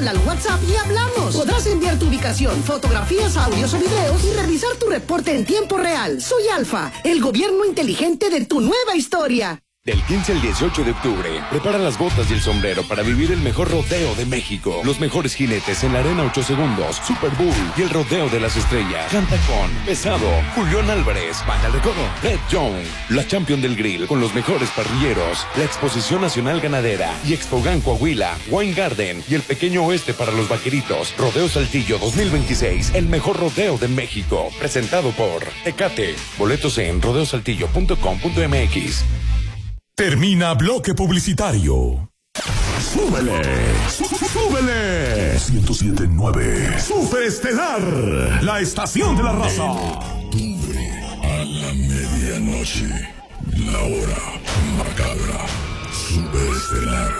al WhatsApp y hablamos. Podrás enviar tu ubicación, fotografías, audios o videos y revisar tu reporte en tiempo real. Soy Alfa, el gobierno inteligente de tu nueva historia. Del 15 al 18 de octubre, prepara las botas y el sombrero para vivir el mejor rodeo de México. Los mejores jinetes en la Arena 8 Segundos, Super Bull y el Rodeo de las Estrellas. Canta con Pesado, Julián Álvarez, Banda El Recodo, Red Young, la Champion del Grill con los mejores parrilleros, la Exposición Nacional Ganadera y Expogan Coahuila, Wine Garden y el Pequeño Oeste para los Vaqueritos. Rodeo Saltillo 2026, el mejor rodeo de México. Presentado por Tecate. Boletos en rodeosaltillo.com.mx. Termina bloque publicitario. ¡Súbele! ¡Súbele! 107.9 Superestelar, la estación de la raza. Octubre a la medianoche, la hora macabra. Superestelar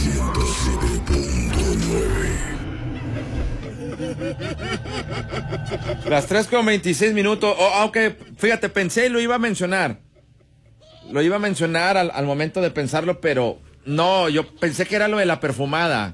107.9. Las 3:26. Aunque, fíjate, pensé y lo iba a mencionar. Lo iba a mencionar al momento de pensarlo, pero no, yo pensé que era lo de la perfumada.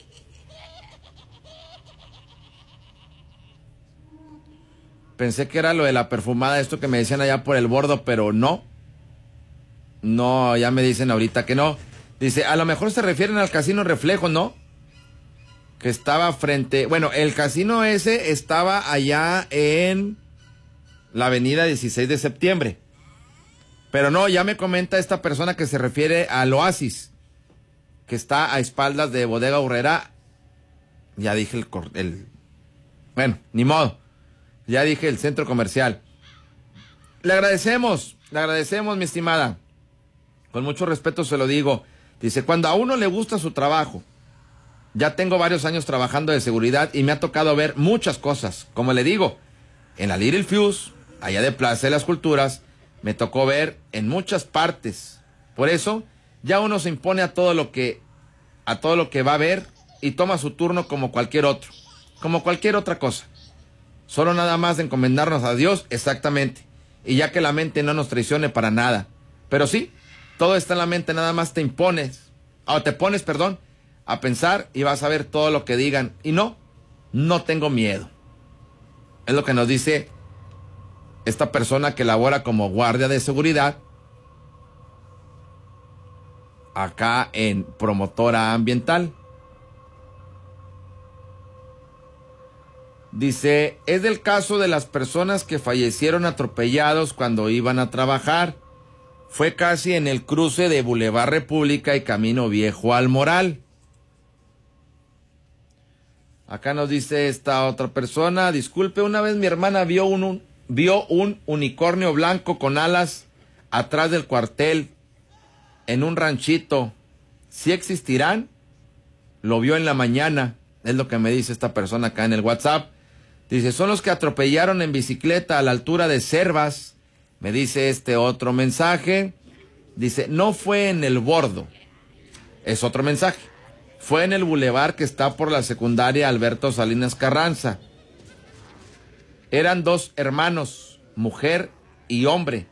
Pensé que era lo de la perfumada, esto que me decían allá por el bordo, pero no. No, ya me dicen ahorita que no. Dice, a lo mejor se refieren al Casino Reflejo, ¿no? Que estaba frente... Bueno, el casino ese estaba allá en la avenida 16 de septiembre. Pero no, ya me comenta esta persona que se refiere al Oasis, que está a espaldas de Bodega Aurrera. Ya dije bueno, ni modo. Ya dije el centro comercial. Le agradecemos, mi estimada. Con mucho respeto se lo digo. Dice, cuando a uno le gusta su trabajo, ya tengo varios años trabajando de seguridad y me ha tocado ver muchas cosas. Como le digo, en la Little Fuse, allá de Plaza de las Culturas, me tocó ver en muchas partes. Por eso, ya uno se impone a todo lo que va a ver y toma su turno como cualquier otro, como cualquier otra cosa. Solo nada más de encomendarnos a Dios, exactamente. Y ya que la mente no nos traicione para nada. Pero sí, todo está en la mente, nada más te pones, a pensar y vas a ver todo lo que digan. Y no tengo miedo. Es lo que nos dice esta persona que labora como guardia de seguridad acá en Promotora Ambiental. Dice, es del caso de las personas que fallecieron atropellados cuando iban a trabajar. Fue casi en el cruce de Boulevard República y Camino Viejo al Moral. Acá nos dice esta otra persona, disculpe, una vez mi hermana vio un unicornio blanco con alas atrás del cuartel en un ranchito. ¿Sí existirán? Lo vio en la mañana, es lo que me dice esta persona acá en el WhatsApp. Dice, son los que atropellaron en bicicleta a la altura de Cervas. Me dice este otro mensaje. Dice, no fue en el bordo. Es otro mensaje. Fue en el bulevar que está por la secundaria Alberto Salinas Carranza. Eran dos hermanos, mujer y hombre.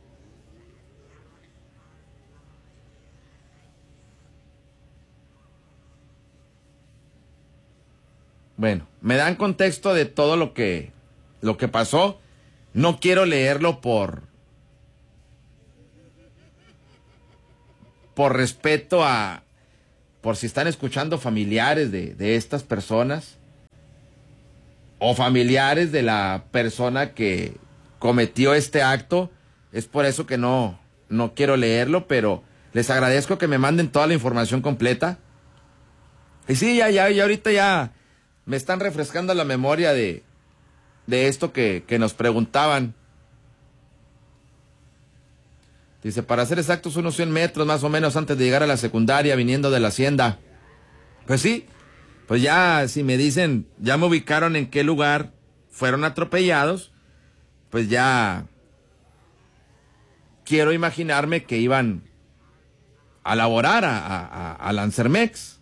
Bueno, me dan contexto de todo lo que pasó. No quiero leerlo por respeto por si están escuchando familiares de estas personas o familiares de la persona que cometió este acto. Es por eso que no quiero leerlo, pero les agradezco que me manden toda la información completa. Y sí, ya ahorita ya me están refrescando la memoria de esto que nos preguntaban. Dice, para ser exactos, unos 100 metros más o menos antes de llegar a la secundaria, viniendo de la hacienda. Pues sí, pues ya, si me dicen, ya me ubicaron en qué lugar fueron atropellados, pues ya quiero imaginarme que iban a laborar a Lancermex.